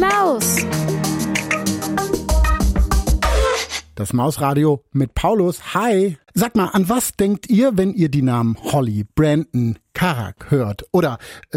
Maus. Das Mausradio mit Paulus. Hi. Sag mal, an was denkt ihr, wenn ihr die Namen Holly, Brandon, Karak hört? Oder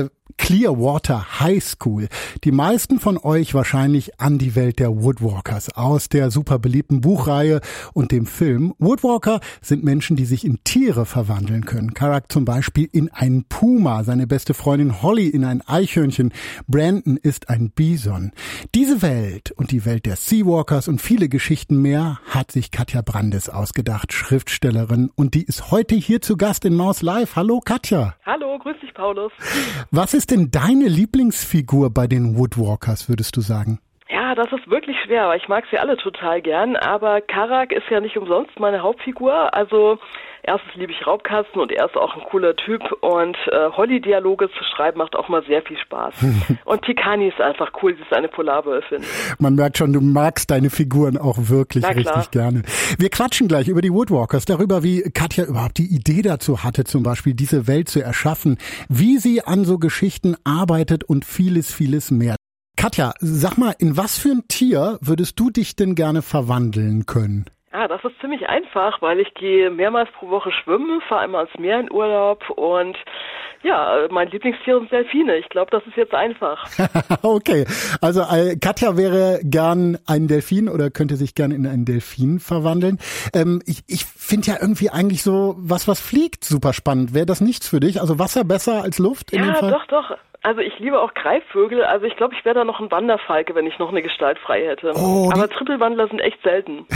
Clearwater High School. Die meisten von euch wahrscheinlich an die Welt der Woodwalkers aus der super beliebten Buchreihe und dem Film. Woodwalker sind Menschen, die sich in Tiere verwandeln können. Karak zum Beispiel in einen Puma, seine beste Freundin Holly in ein Eichhörnchen, Brandon ist ein Bison. Diese Welt und die Welt der Seawalkers und viele Geschichten mehr hat sich Katja Brandes ausgedacht, Schriftstellerin, und die ist heute hier zu Gast in Maus Live. Hallo Katja. Hallo, grüß dich Paulus. Was ist denn deine Lieblingsfigur bei den Woodwalkers, würdest du sagen? Ja, das ist wirklich schwer, weil ich mag sie alle total gern, aber Karak ist ja nicht umsonst meine Hauptfigur. Also erstens liebe ich Raubkatzen und er ist auch ein cooler Typ und Holly-Dialoge zu schreiben macht auch mal sehr viel Spaß. Und Tikani ist einfach cool, sie ist eine Polarwölfin. Man merkt schon, du magst deine Figuren auch wirklich richtig gerne. Wir quatschen gleich über die Woodwalkers, darüber, wie Katja überhaupt die Idee dazu hatte, zum Beispiel diese Welt zu erschaffen, wie sie an so Geschichten arbeitet und vieles, vieles mehr. Katja, sag mal, in was für ein Tier würdest du dich denn gerne verwandeln können? Ja, das ist ziemlich einfach, weil ich gehe mehrmals pro Woche schwimmen, fahre einmal ans Meer in Urlaub und ja, mein Lieblingstier sind Delfine. Ich glaube, das ist jetzt einfach. Okay, also Katja wäre gern ein Delfin oder könnte sich gern in einen Delfin verwandeln. Ich finde ja irgendwie eigentlich so, was fliegt, super spannend. Wäre das nichts für dich? Also Wasser besser als Luft in dem Fall? Ja, doch. Also ich liebe auch Greifvögel, also ich glaube, ich wäre da noch ein Wanderfalke, wenn ich noch eine Gestalt frei hätte. Aber Trippelwandler sind echt selten.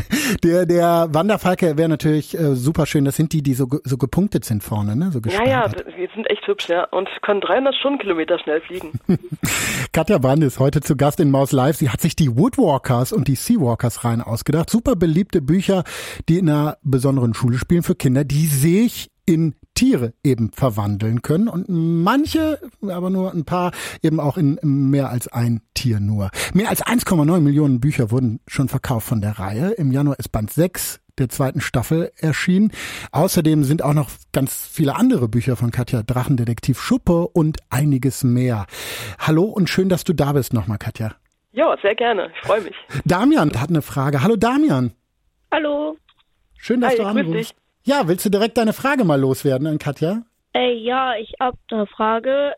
Der Wanderfalke wäre natürlich super schön. Das sind die so gepunktet sind vorne, ne? So ja, die sind echt hübsch, ja. Und können 300 Stundenkilometer schnell fliegen. Katja Brandes ist heute zu Gast in Maus Live. Sie hat sich die Woodwalkers und die Seawalkers Reihen ausgedacht. Super beliebte Bücher, die in einer besonderen Schule spielen für Kinder, die sich in Tiere eben verwandeln können und manche, aber nur ein paar, eben auch in mehr als ein Tier nur. Mehr als 1,9 Millionen Bücher wurden schon verkauft von der Reihe. Im Januar ist Band 6 der zweiten Staffel erschienen. Außerdem sind auch noch ganz viele andere Bücher von Katja, Drachendetektiv Schuppe und einiges mehr. Hallo und schön, dass du da bist nochmal, Katja. Ja, sehr gerne. Ich freue mich. Damian hat eine Frage. Hallo Damian. Hallo. Schön, dass du anrufst. Ja, willst du direkt deine Frage mal loswerden an Katja? Ja, ich habe eine Frage.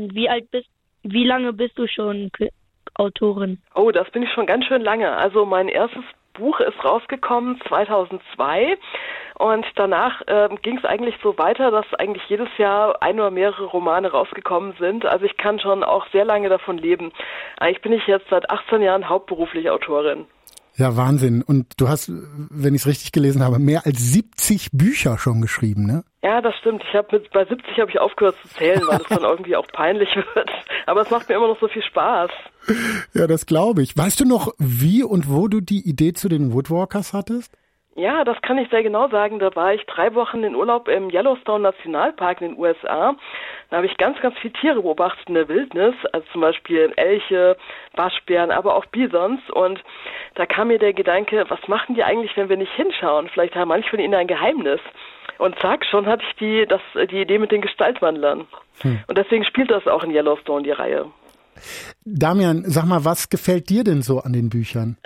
Wie lange bist du schon Autorin? Oh, das bin ich schon ganz schön lange. Also mein erstes Buch ist rausgekommen 2002 und danach ging es eigentlich so weiter, dass eigentlich jedes Jahr ein oder mehrere Romane rausgekommen sind. Also ich kann schon auch sehr lange davon leben. Eigentlich bin ich jetzt seit 18 Jahren hauptberuflich Autorin. Ja, Wahnsinn. Und du hast, wenn ich es richtig gelesen habe, mehr als 70 Bücher schon geschrieben, ne? Ja, das stimmt. Bei 70 habe ich aufgehört zu zählen, weil es dann irgendwie auch peinlich wird. Aber es macht mir immer noch so viel Spaß. Ja, das glaube ich. Weißt du noch, wie und wo du die Idee zu den Woodwalkers hattest? Ja, das kann ich sehr genau sagen. Da war ich 3 Wochen in Urlaub im Yellowstone Nationalpark in den USA. Da habe ich ganz, ganz viele Tiere beobachtet in der Wildnis, also zum Beispiel Elche, Waschbären, aber auch Bisons. Und da kam mir der Gedanke, was machen die eigentlich, wenn wir nicht hinschauen? Vielleicht haben manche von ihnen ein Geheimnis. Und zack, schon hatte ich die Idee mit den Gestaltwandlern. Und deswegen spielt das auch in Yellowstone, die Reihe. Damian, sag mal, was gefällt dir denn so an den Büchern?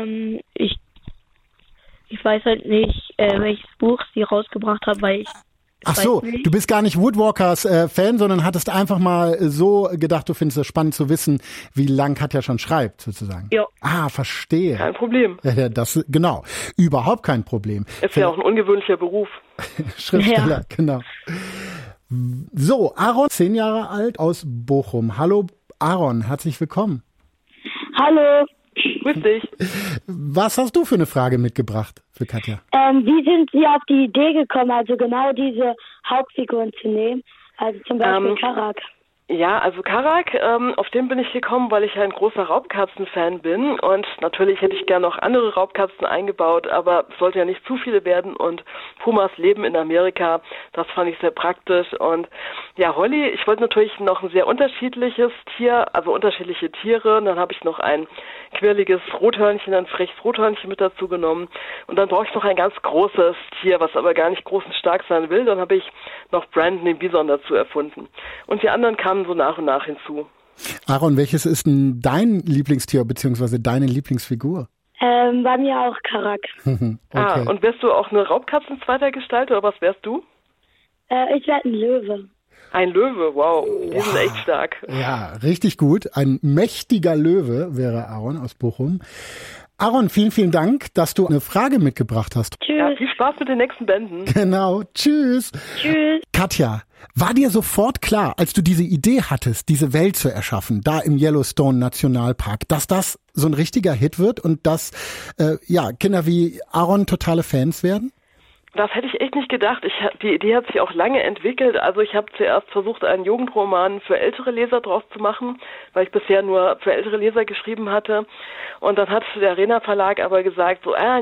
Ich weiß halt nicht, welches Buch sie rausgebracht hat, weil ich Ach so, du bist gar nicht Woodwalkers Fan, sondern hattest einfach mal so gedacht, du findest es spannend zu wissen, wie lang Katja schon schreibt, sozusagen. Ja. Ah, verstehe. Kein Problem. Ja, genau. Überhaupt kein Problem. Ist ja auch ein ungewöhnlicher Beruf. Schriftsteller, genau. So, Aaron, 10 Jahre alt, aus Bochum. Hallo Aaron, herzlich willkommen. Hallo. Grüß dich. Was hast du für eine Frage mitgebracht für Katja? Wie sind Sie auf die Idee gekommen, also genau diese Hauptfiguren zu nehmen? Also zum Beispiel Karak. Ja, also Karak, auf den bin ich gekommen, weil ich ein großer Raubkatzen-Fan bin und natürlich hätte ich gerne noch andere Raubkatzen eingebaut, aber es sollte ja nicht zu viele werden und Pumas leben in Amerika, das fand ich sehr praktisch und ja, Holly, ich wollte natürlich noch ein sehr unterschiedliches Tier, also unterschiedliche Tiere und dann habe ich noch ein quirliges Rothörnchen, ein freches Rothörnchen mit dazu genommen und dann brauche ich noch ein ganz großes Tier, was aber gar nicht groß und stark sein will, dann habe ich noch Brandon, den Bison, dazu erfunden und die anderen kamen so nach und nach hinzu. Aaron, welches ist denn dein Lieblingstier bzw. deine Lieblingsfigur? Bei mir auch Karak. Okay. Und wärst du auch eine Raubkatzen zweiter Gestalt oder was wärst du? Ich werde ein Löwe. Ein Löwe, wow, die sind echt stark. Ja, richtig gut. Ein mächtiger Löwe wäre Aaron aus Bochum. Aaron, vielen, vielen Dank, dass du eine Frage mitgebracht hast. Tschüss. Ja, viel Spaß mit den nächsten Bänden. Genau, tschüss. Tschüss. Katja, war dir sofort klar, als du diese Idee hattest, diese Welt zu erschaffen, da im Yellowstone Nationalpark, dass das so ein richtiger Hit wird und dass Kinder wie Aaron totale Fans werden? Das hätte ich echt nicht gedacht. Die Idee hat sich auch lange entwickelt. Also ich habe zuerst versucht, einen Jugendroman für ältere Leser draus zu machen, weil ich bisher nur für ältere Leser geschrieben hatte. Und dann hat der Arena Verlag aber gesagt,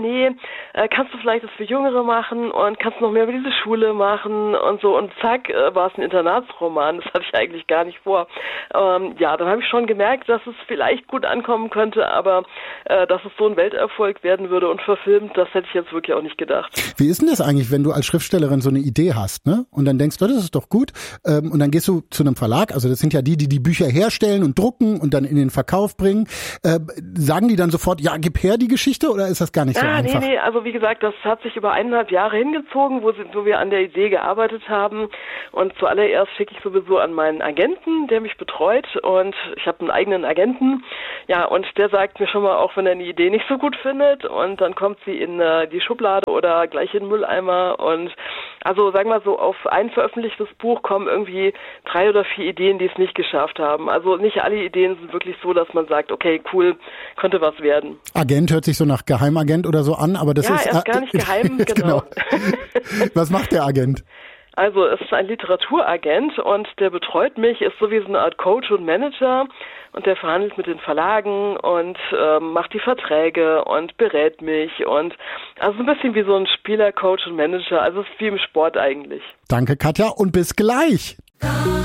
kannst du vielleicht das für Jüngere machen und kannst noch mehr über diese Schule machen und so. Und zack, war es ein Internatsroman. Das hatte ich eigentlich gar nicht vor. Dann habe ich schon gemerkt, dass es vielleicht gut ankommen könnte, aber dass es so ein Welterfolg werden würde und verfilmt, das hätte ich jetzt wirklich auch nicht gedacht. Wie ist denn das eigentlich, wenn du als Schriftstellerin so eine Idee hast, ne? Und dann denkst du, das ist doch gut. Und dann gehst du zu einem Verlag, also das sind ja die Bücher herstellen und drucken und dann in den Verkauf bringen. Sagen die dann sofort, ja, gib her die Geschichte, oder ist das gar nicht so einfach? Nee, also wie gesagt, das hat sich über 1,5 Jahre hingezogen, wo wir an der Idee gearbeitet haben. Und zuallererst schicke ich sowieso an meinen Agenten, der mich betreut, und ich habe einen eigenen Agenten. Ja, und der sagt mir schon mal, auch wenn er eine Idee nicht so gut findet, und dann kommt sie in die Schublade oder gleich in den Mülleimer. Und also sagen wir so, auf ein veröffentlichtes Buch kommen irgendwie 3 oder 4 Ideen, die es nicht geschafft haben. Also nicht alle Ideen sind wirklich so, dass man sagt, okay, cool, könnte was werden. Agent hört sich so nach Geheimagent oder so an, aber das ist... Ja, er ist gar nicht geheim, genau. Was macht der Agent? Also es ist ein Literaturagent und der betreut mich, ist so wie so eine Art Coach und Manager, und der verhandelt mit den Verlagen und macht die Verträge und berät mich, und also ein bisschen wie so ein Spieler, Coach und Manager, also es ist wie im Sport eigentlich. Danke, Katja, und bis gleich.